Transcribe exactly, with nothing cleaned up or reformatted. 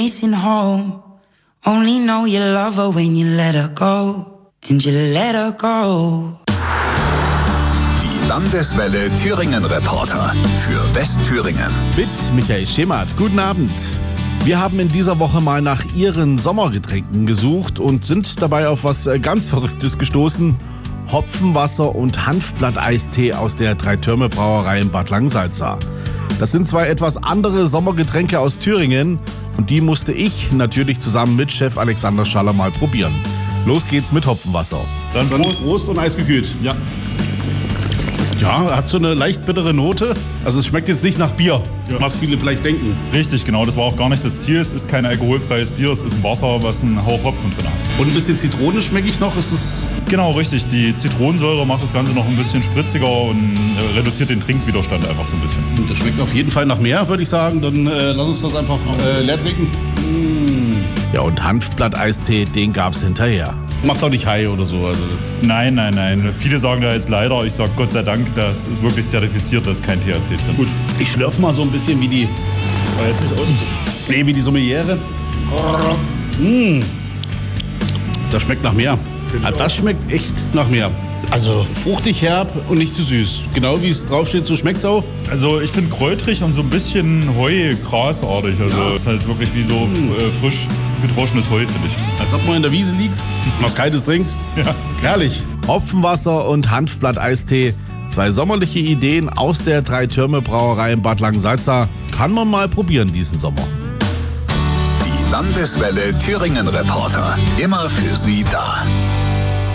Missing home. Only know you love her when you let her go. And you let her go. Die Landeswelle Thüringen Reporter für Westthüringen. Mit Michael Schemert. Guten Abend. Wir haben in dieser Woche mal nach Ihren Sommergetränken gesucht und sind dabei auf was ganz Verrücktes gestoßen. Hopfenwasser und Hanfblatteistee aus der Drei-Türme-Brauerei in Bad Langsalza. Das sind zwei etwas andere Sommergetränke aus Thüringen und die musste ich natürlich zusammen mit Chef Alexander Schaller mal probieren. Los geht's mit Hopfenwasser. Dann Prost, Prost und eisgekühlt. Ja. Ja, hat so eine leicht bittere Note. Also es schmeckt jetzt nicht nach Bier, ja, was viele vielleicht denken. Richtig, genau. Das war auch gar nicht das Ziel. Es ist kein alkoholfreies Bier, es ist ein Wasser, was einen Hauch Hopfen drin hat. Und ein bisschen Zitrone schmecke ich noch. Ist es genau, richtig. Die Zitronensäure macht das Ganze noch ein bisschen spritziger und äh, reduziert den Trinkwiderstand einfach so ein bisschen. Und das schmeckt auf jeden Fall nach mehr, würde ich sagen. Dann äh, lass uns das einfach äh, leer trinken. Mm. Ja, und Hanfblatteistee, den gab's hinterher. Macht auch nicht high oder so. Also. Nein, nein, nein. Viele sagen da jetzt leider, ich sage Gott sei Dank, das ist wirklich zertifiziert, da ist kein T H C drin. Gut, ich schlürfe mal so ein bisschen wie die... Aber jetzt nicht aus. Nee, wie die Sommeliere. Mmh. Das schmeckt nach mehr. Ah, das schmeckt echt nach mehr. Also fruchtig herb und nicht zu süß. Genau wie es draufsteht, so schmeckt es auch. Also ich finde kräutrig und so ein bisschen Heu-Grasartig. Also Ja. es ist halt wirklich wie so Mmh. äh, frisch gedroschenes Heu, finde ich. Als ob man in der Wiese liegt, was Kaltes trinkt. Ja. Herrlich. Hopfenwasser und Hanfblatteistee. Zwei sommerliche Ideen aus der Drei-Türme-Brauerei in Bad Langsalza. Kann man mal probieren diesen Sommer. Die Landeswelle Thüringen Reporter. Immer für Sie da.